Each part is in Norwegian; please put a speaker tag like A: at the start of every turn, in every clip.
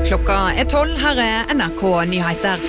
A: Klokka 12, her NRK Nyheter.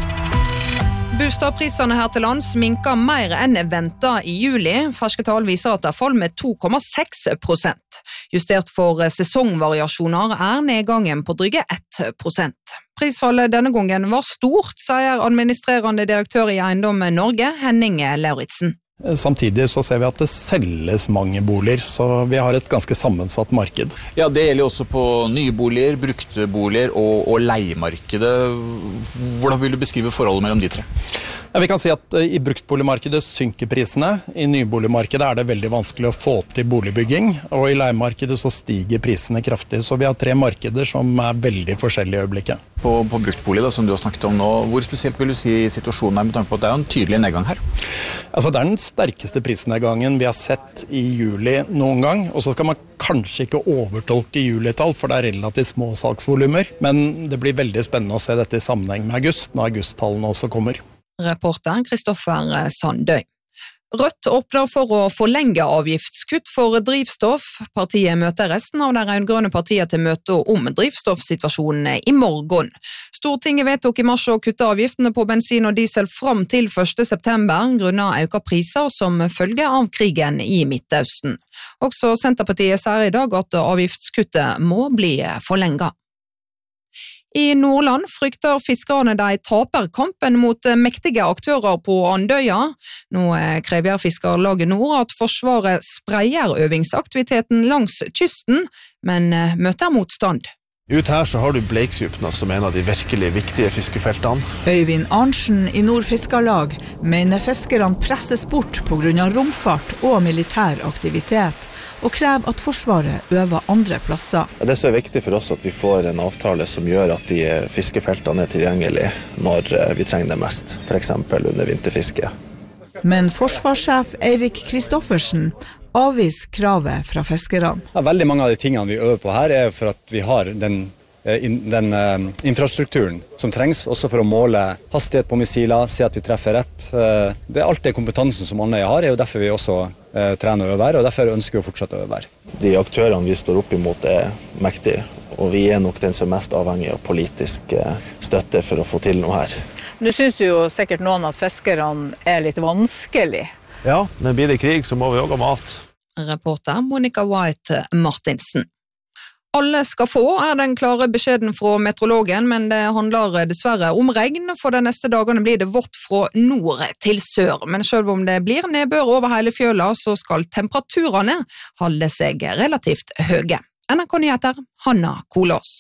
A: Bostadprisene her til lands minker mer enn ventet i juli. Ferske tall viser at det fall med 2,6%. Justert for sesongvariasjoner nedgangen på dryge 1%. Prisfallet denne gangen var stort, sier administrerende direktør i Eiendom Norge, Henning Lauritsen.
B: Samtidig så ser vi at det selges mange boliger, så vi har et ganske sammensatt marked.
C: Ja, det gjelder også på nye boliger, brukte boliger og leiemarkedet. Hvordan vil du beskrive forholdet mellom de tre?
B: Ja, vi kan si at i bruktboligmarkedet synker prisene. I nyboligmarkedet det veldig vanskelig å få til boligbygging, og i leiemarkedet så stiger prisene kraftig. Så vi har tre markeder som veldig forskjellige i øyeblikket.
C: På bruktbolig da, som du har snakket om nå, hvor spesielt vil du si situasjonen med tanke på at det en tydelig nedgang her?
B: Altså, det den sterkeste prisnedgangen vi har sett i juli noen gang, og så skal man kanskje ikke overtolke julitall, for det relativt små salgsvolumer, men det blir veldig spennende å se dette i sammenheng med august, når augusttallene også kommer.
A: Reporter Kristoffer Sandøy. Rødt åpner for å forlenge avgiftskutt for drivstoff. Partiet møter resten av de rød-grønne partiene til møte om drivstoffsituasjonen i morgen. Stortinget vedtok i mars å kutte avgiftene på bensin og diesel fram til 1. september, grunnet økte priser som følge av krigen i Midtøsten. Også Senterpartiet sier i dag at avgiftskuttet må bli forlenget. I Nordland frykter fiskerne de taper kampen mot mektige aktører på Andøya. Nå krever Fiskerlaget Nord at Forsvaret spreier øvingsaktiviteten langs kysten, men møter motstand.
D: Ut her så har du Bleiksdjupna som en av de virkelig viktige fiskefeltene.
E: Øyvind Arntzen i Nord Fiskerlag mener fiskerne presses bort på grunn av romfart og militær aktivitet, og krever at Forsvaret øver andre plasser.
D: Det er så viktig for oss at vi får en avtale som gjør at de fiskefeltene tilgjengelige når vi trenger det mest, for eksempel under vinterfiske.
E: Men forsvarssjef Eirik Kristoffersen avviser kravet fra fiskerne.
F: Ja, veldig mange av de tingene vi øver på her for at vi har den infrastrukturen som trengs, også for å måle hastighet på missiler, se at vi treffer rett. Det alt det kompetansen som Andøya har, jo derfor vi også trener og øver, og derfor ønsker vi å fortsette å øve.
D: De aktørene vi står opp imot mektige, og vi nok den som er mest avhengig av politisk støtte for å få til noe her.
G: Nå synes jo sikkert noen at fiskerne litt vanskelig.
D: Ja, men blir det krig så må vi også ha mat.
A: Reporter Monica White Martinsen. Alle skal få den klare beskjeden fra meteorologen, men det handler dessverre om regn, for de neste dagene blir det vått fra nord til sør. Men selv om det blir nedbør over hele fjøla, så skal temperaturene holde seg relativt høye. NRK Nyheter, Hanna Kolås.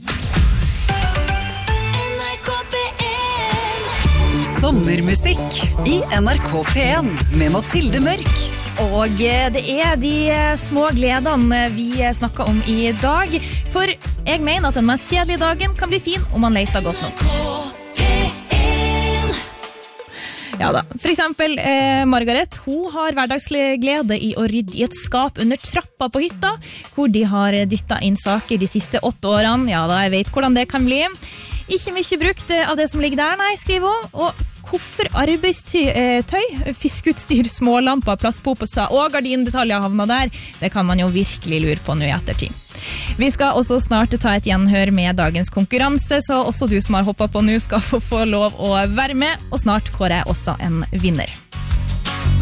H: Sommermusikk i NRK P1 med Mathilde Mørk.
I: Og det de små gledene vi snakker om i dag. For jeg mener at den mest kjedelige dagen kan bli fin om man leter godt nok. Ja da, for eksempel Margaret, hun har hverdagslig glede i å rydde i et skap under trappa på hytta, hvor de har dyttet inn saker de siste 8 årene. Ja da, jeg vet hvordan det kan bli. Ikke mye brukt av det som ligger der, nei, skriver hun. Og hvorfor arbeidstøy, fiskeutstyr, smålamper, plastposer og gardindetaljer havner der, det kan man jo virkelig lure på nå i ettertid. Vi skal også snart ta et gjenhør med dagens konkurranse, så også du som har hoppet på nå skal få lov å være med, og snart kårer jeg også en vinner.